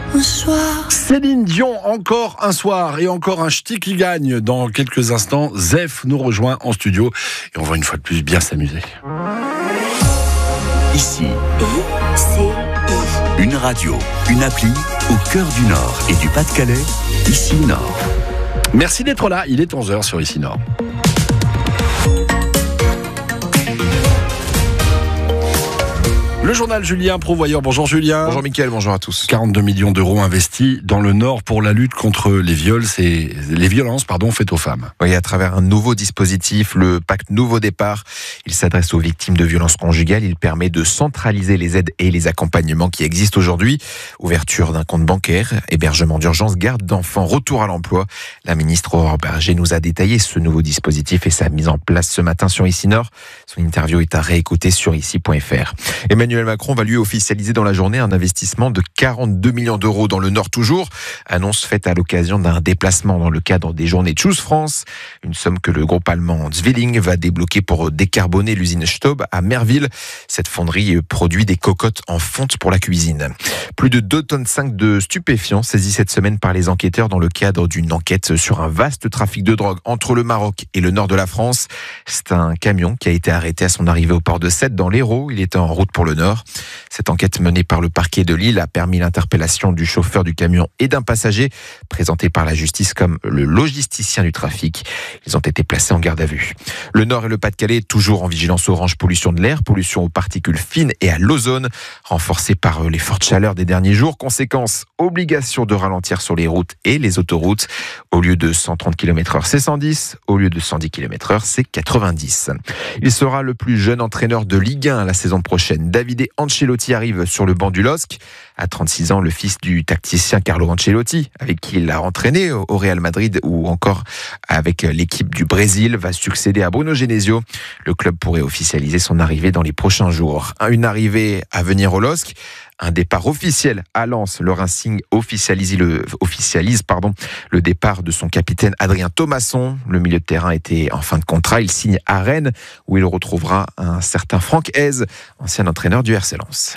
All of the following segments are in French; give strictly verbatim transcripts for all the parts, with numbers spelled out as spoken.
un soir. Céline Dion, encore un soir et encore un ch'ti qui gagne. Dans quelques instants, Zef nous rejoint en studio et on va une fois de plus bien s'amuser. Ici, I, C, I. une radio, une appli au cœur du Nord et du Pas-de-Calais, Ici Nord. Merci d'être là, il est onze heures sur Ici Nord. Le journal Julien Prouvoyeur. Bonjour Julien. Bonjour Mickaël, bonjour à tous. quarante-deux millions d'euros investis dans le Nord pour la lutte contre les viols, c'est les violences pardon, faites aux femmes. Oui, à travers un nouveau dispositif, le pacte Nouveau Départ, il s'adresse aux victimes de violences conjugales. Il permet de centraliser les aides et les accompagnements qui existent aujourd'hui. Ouverture d'un compte bancaire, hébergement d'urgence, garde d'enfants, retour à l'emploi. La ministre Aurore Bergé nous a détaillé ce nouveau dispositif et sa mise en place ce matin sur Ici Nord. Son interview est à réécouter sur ici point f r. Emmanuel Macron va lui officialiser dans la journée un investissement de quarante-deux millions d'euros dans le Nord toujours. Annonce faite à l'occasion d'un déplacement dans le cadre des journées Choose France. Une somme que le groupe allemand Zwilling va débloquer pour décarboner l'usine Staub à Merville. Cette fonderie produit des cocottes en fonte pour la cuisine. Plus de deux tonnes cinq de stupéfiants saisis cette semaine par les enquêteurs dans le cadre d'une enquête sur un vaste trafic de drogue entre le Maroc et le nord de la France. C'est un camion qui a été arrêté à son arrivée au port de Sète dans l'Hérault. Il était en route pour le nord. Cette enquête menée par le parquet de Lille a permis l'interpellation du chauffeur du camion et d'un passager, présenté par la justice comme le logisticien du trafic. Ils ont été placés en garde à vue. Le Nord et le Pas-de-Calais, toujours en vigilance orange pollution de l'air, pollution aux particules fines et à l'ozone, renforcée par les fortes chaleurs des derniers jours. Conséquence, obligation de ralentir sur les routes et les autoroutes. Au lieu de cent trente kilomètres heure, c'est cent dix. Au lieu de cent dix kilomètres heure, c'est quatre-vingt-dix. Il sera le plus jeune entraîneur de Ligue un la saison prochaine. Davide Ancelotti arrive sur le banc du L O S C. À trente-six ans, le fils du tacticien Carlo Ancelotti, avec qui il a entraîné au Real Madrid ou encore avec l'équipe du Brésil, va succéder à Bruno Genesio. Le club pourrait officialiser son arrivée dans les prochains jours. Une arrivée à venir au L O S C. Un départ officiel à Lens. Le Racing officialise, le, officialise pardon, le départ de son capitaine Adrien Thomasson. Le milieu de terrain était en fin de contrat. Il signe à Rennes où il retrouvera un certain Franck Hez, ancien entraîneur du R C Lens.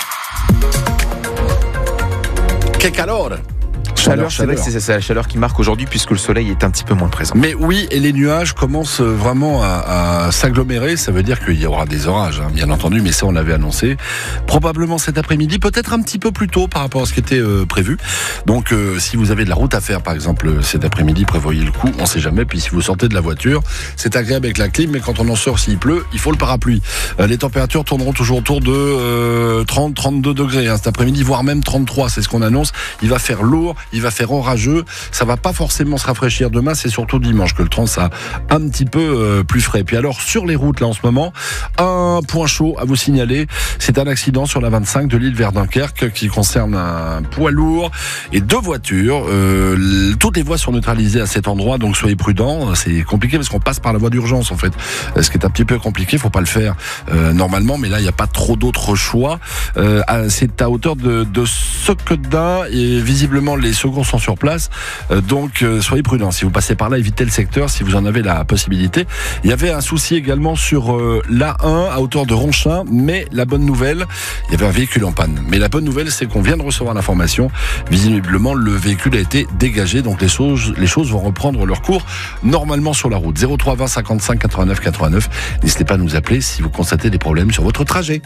Que calor! Chaleur, c'est vrai que c'est, c'est la chaleur qui marque aujourd'hui puisque le soleil est un petit peu moins présent. Mais oui, et les nuages commencent vraiment à, à s'agglomérer. Ça veut dire qu'il y aura des orages, hein, bien entendu, mais ça on l'avait annoncé. Probablement cet après-midi, peut-être un petit peu plus tôt par rapport à ce qui était euh, prévu. Donc euh, si vous avez de la route à faire, par exemple, cet après-midi, prévoyez le coup, on ne sait jamais. Puis si vous sortez de la voiture, c'est agréable avec la clim, mais quand on en sort, s'il pleut, il faut le parapluie. Euh, les températures tourneront toujours autour de euh, trente à trente-deux degrés hein, cet après-midi, voire même trente-trois, c'est ce qu'on annonce. Il va faire lourd, il va faire orageux, ça va pas forcément se rafraîchir demain, c'est surtout dimanche que le temps sera un petit peu euh, plus frais. Puis alors sur les routes là en ce moment, un point chaud à vous signaler, c'est un accident sur la vingt-cinq de l'île vers Dunkerque qui concerne un poids lourd et deux voitures. Euh, toutes les voies sont neutralisées à cet endroit, donc soyez prudents. C'est compliqué parce qu'on passe par la voie d'urgence en fait, ce qui est un petit peu compliqué, faut pas le faire euh, normalement, mais là il n'y a pas trop d'autres choix. Euh, c'est à hauteur de, de Sequedin et visiblement les secours sont sur place, euh, donc euh, soyez prudents. Si vous passez par là, évitez le secteur si vous en avez la possibilité. Il y avait un souci également sur euh, l'A un à hauteur de Ronchin, mais la bonne nouvelle, il y avait un véhicule en panne. Mais la bonne nouvelle, c'est qu'on vient de recevoir l'information. Visiblement, le véhicule a été dégagé, donc les choses, les choses vont reprendre leur cours normalement sur la route. zéro trois vingt cinquante-cinq quatre-vingt-neuf quatre-vingt-neuf. N'hésitez pas à nous appeler si vous constatez des problèmes sur votre trajet.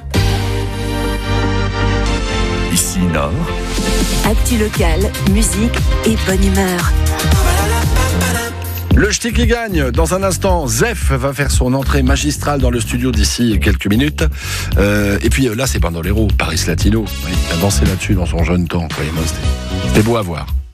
Ici Nord. Actu local, musique et bonne humeur. Le ch'ti qui gagne, dans un instant, Zef va faire son entrée magistrale dans le studio d'ici quelques minutes. Euh, et puis là, c'est Bandolero, Paris Latino. Oui, il a dansé là-dessus dans son jeune temps. C'était beau à voir.